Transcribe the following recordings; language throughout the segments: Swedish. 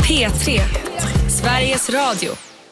P3, Sveriges Radio.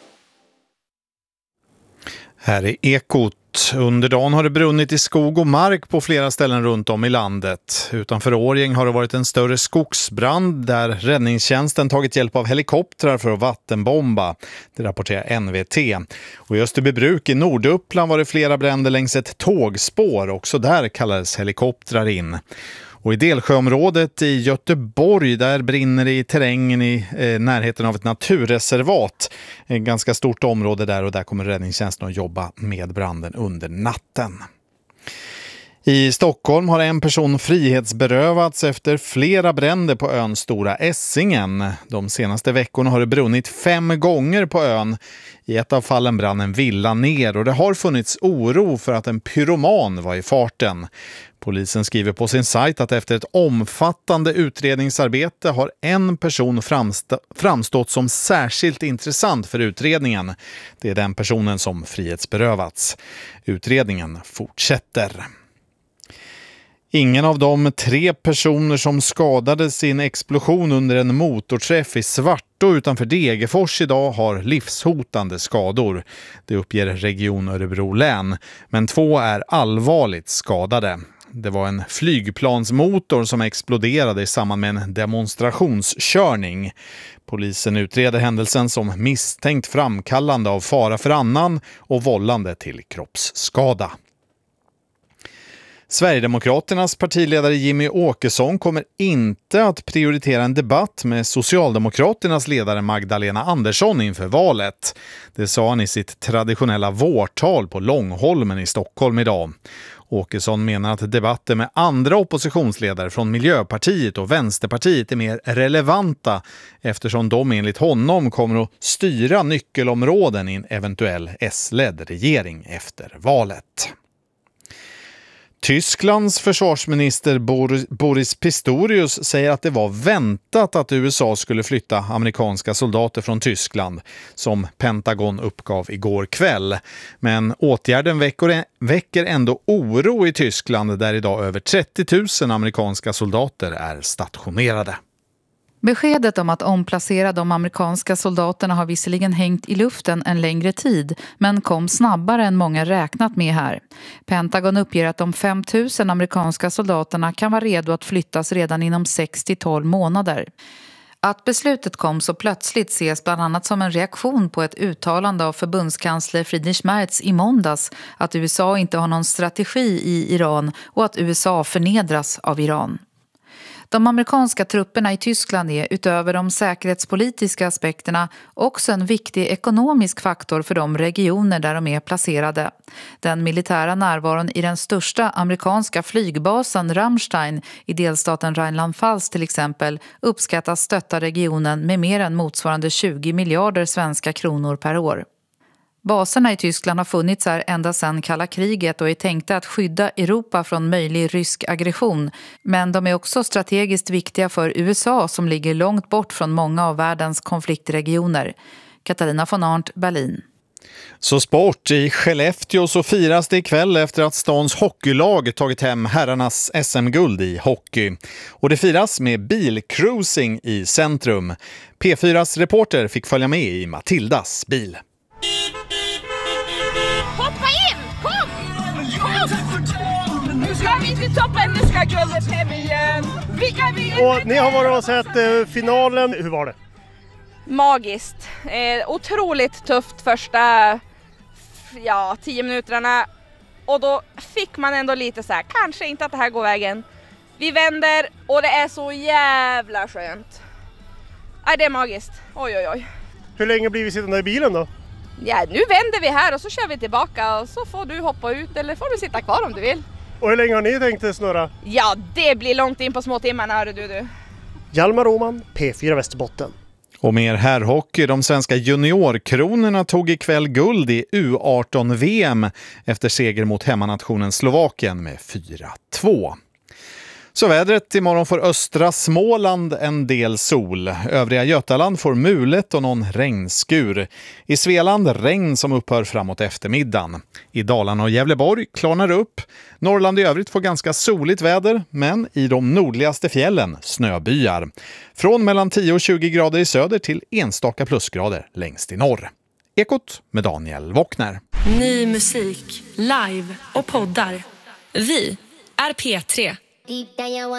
Här är Ekot. Under dagen har det brunnit i skog och mark på flera ställen runt om i landet. Utanför Årjäng har det varit en större skogsbrand där räddningstjänsten tagit hjälp av helikoptrar för att vattenbomba. Det rapporterar NVT. Och i Österbybruk i Norduppland var det flera bränder längs ett tågspår. Också där kallades helikoptrar in. Och i Delsjöområdet i Göteborg, där brinner det i terrängen i närheten av ett naturreservat. Ett ganska stort område där, och där kommer räddningstjänsten att jobba med branden under natten. I Stockholm har en person frihetsberövats efter flera bränder på ön Stora Essingen. De senaste veckorna har det brunnit 5 gånger på ön. I ett av fallen brann en villa ner, och det har funnits oro för att en pyroman var i farten. Polisen skriver på sin sajt att efter ett omfattande utredningsarbete har en person framstått som särskilt intressant för utredningen. Det är den personen som frihetsberövats. Utredningen fortsätter. Ingen av de 3 personer som skadades i en explosion under en motorträff i Svartå utanför Degerfors idag har livshotande skador. Det uppger Region Örebro län, men 2 är allvarligt skadade. Det var en flygplansmotor som exploderade i samband med en demonstrationskörning. Polisen utreder händelsen som misstänkt framkallande av fara för annan och vållande till kroppsskada. Sverigedemokraternas partiledare Jimmy Åkesson kommer inte att prioritera en debatt med Socialdemokraternas ledare Magdalena Andersson inför valet. Det sa han i sitt traditionella vårtal på Långholmen i Stockholm idag. Åkesson menar att debatter med andra oppositionsledare från Miljöpartiet och Vänsterpartiet är mer relevanta eftersom de enligt honom kommer att styra nyckelområden i en eventuell S-ledd regering efter valet. Tysklands försvarsminister Boris Pistorius säger att det var väntat att USA skulle flytta amerikanska soldater från Tyskland, som Pentagon uppgav igår kväll. Men åtgärden väcker ändå oro i Tyskland, där idag över 30 000 amerikanska soldater är stationerade. Beskedet om att omplacera de amerikanska soldaterna har visserligen hängt i luften en längre tid, men kom snabbare än många räknat med här. Pentagon uppger att de 5 000 amerikanska soldaterna kan vara redo att flyttas redan inom 6-12 månader. Att beslutet kom så plötsligt ses bland annat som en reaktion på ett uttalande av förbundskansler Friedrich Merz i måndags att USA inte har någon strategi i Iran och att USA förnedras av Iran. De amerikanska trupperna i Tyskland är, utöver de säkerhetspolitiska aspekterna, också en viktig ekonomisk faktor för de regioner där de är placerade. Den militära närvaron i den största amerikanska flygbasen Ramstein i delstaten Rheinland-Pfalz till exempel uppskattas stötta regionen med mer än motsvarande 20 miljarder svenska kronor per år. Baserna i Tyskland har funnits här ända sedan kalla kriget och är tänkta att skydda Europa från möjlig rysk aggression. Men de är också strategiskt viktiga för USA som ligger långt bort från många av världens konfliktregioner. Katarina von Arndt, Berlin. Så sport. I Skellefteå så firas det ikväll efter att stans hockeylag tagit hem herrarnas SM-guld i hockey. Och det firas med bilcruising i centrum. P4s reporter fick följa med i Matildas bil. Hoppa in! Kom! Nu ska vi till toppen, nu ska guldet hem igen. Och ni har varit och sett finalen, hur var det? Magiskt. Otroligt tufft första 10 minuterna. Och då fick man ändå lite så här, kanske inte att det här går vägen. Vi vänder och det är så jävla skönt. Det är magiskt. Oj. Hur länge blir vi sittande i bilen då? Ja, nu vänder vi här och så kör vi tillbaka och så får du hoppa ut eller får du sitta kvar om du vill. Och hur länge har ni tänkt snurra? Ja, det blir långt in på små timmarna, hör du. Hjalmar Roman, P4 Västerbotten. Och mer herrhockey. De svenska juniorkronorna tog ikväll guld i U18-VM efter seger mot hemmanationen Slovakien med 4-2. Så vädret: imorgon får östra Småland en del sol. Övriga Götaland får mulet och någon regnskur. I Svealand regn som upphör framåt eftermiddagen. I Dalarna och Gävleborg klarnar upp. Norrland i övrigt får ganska soligt väder, men i de nordligaste fjällen snöbyar. Från mellan 10 och 20 grader i söder till enstaka plusgrader längst i norr. Ekot med Daniel Wockner. Ny musik, live och poddar. Vi är P3.